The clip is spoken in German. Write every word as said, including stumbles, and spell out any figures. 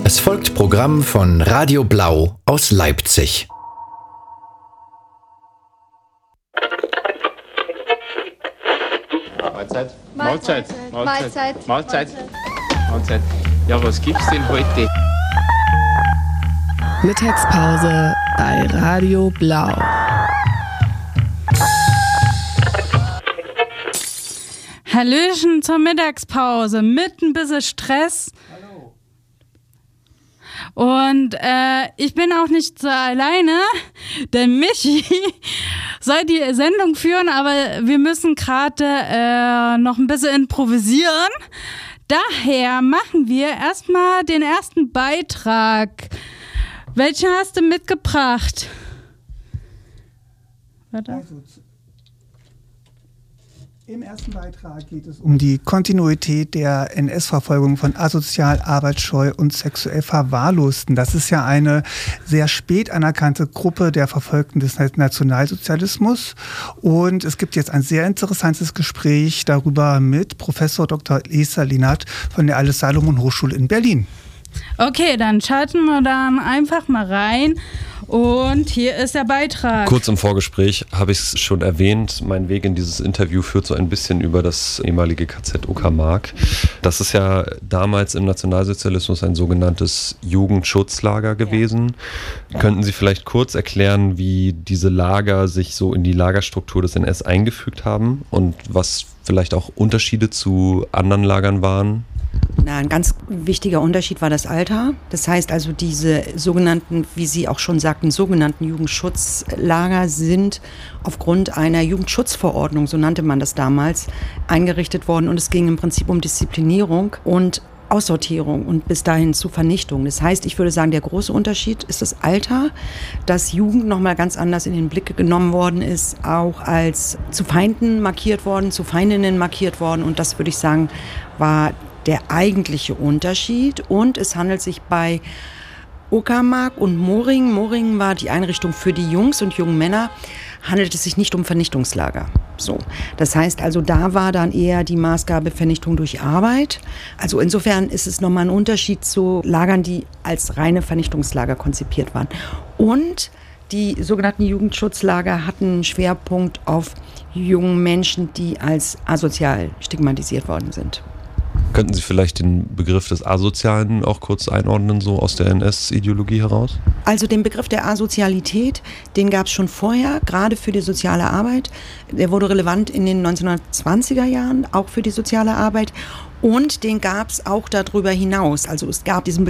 Es folgt Programm von Radio Blau aus Leipzig. Mahlzeit. Mahlzeit. Mahlzeit. Mahlzeit. Mahlzeit. Mahlzeit. Ja, was gibt's denn heute? Mittagspause bei Radio Blau. Hallöchen zur Mittagspause mit ein bisschen Stress. Hallo. Und äh, ich bin auch nicht so alleine, denn Michi soll die Sendung führen, aber wir müssen gerade äh, noch ein bisschen improvisieren. Daher machen wir erstmal den ersten Beitrag. Welchen hast du mitgebracht? Warte. Also, im ersten Beitrag geht es um die Kontinuität der N S-Verfolgung von asozial, arbeitsscheu und sexuell Verwahrlosten. Das ist ja eine sehr spät anerkannte Gruppe der Verfolgten des Nationalsozialismus. Und es gibt jetzt ein sehr interessantes Gespräch darüber mit Professor Doktor Esther Lienert von der Alles-Salomon-Hochschule in Berlin. Okay, dann schalten wir dann einfach mal rein. Und hier ist der Beitrag. Kurz im Vorgespräch habe ich es schon erwähnt, mein Weg in dieses Interview führt so ein bisschen über das ehemalige K Z Uckermark. Das ist ja damals im Nationalsozialismus ein sogenanntes Jugendschutzlager gewesen. Ja. Könnten Sie vielleicht kurz erklären, wie diese Lager sich so in die Lagerstruktur des N S eingefügt haben und was vielleicht auch Unterschiede zu anderen Lagern waren? Na, ein ganz wichtiger Unterschied war das Alter. Das heißt also, diese sogenannten, wie Sie auch schon sagten, sogenannten Jugendschutzlager sind aufgrund einer Jugendschutzverordnung, so nannte man das damals, eingerichtet worden. Und es ging im Prinzip um Disziplinierung und Aussortierung und bis dahin zu Vernichtung. Das heißt, ich würde sagen, der große Unterschied ist das Alter, dass Jugend nochmal ganz anders in den Blick genommen worden ist, auch als zu Feinden markiert worden, zu Feindinnen markiert worden. Und das würde ich sagen, war der eigentliche Unterschied. Und es handelt sich bei Uckermark und Moring, Moring war die Einrichtung für die Jungs und jungen Männer, handelt es sich nicht um Vernichtungslager. So. Das heißt also, da war dann eher die Maßgabe Vernichtung durch Arbeit. Also insofern ist es nochmal ein Unterschied zu Lagern, die als reine Vernichtungslager konzipiert waren. Und die sogenannten Jugendschutzlager hatten einen Schwerpunkt auf jungen Menschen, die als asozial stigmatisiert worden sind. Könnten Sie vielleicht den Begriff des Asozialen auch kurz einordnen, so aus der N S-Ideologie heraus? Also den Begriff der Asozialität, den gab es schon vorher, gerade für die soziale Arbeit. Der wurde relevant in den neunzehnhundertzwanziger Jahren, auch für die soziale Arbeit. Und den gab es auch darüber hinaus. Also es gab diesen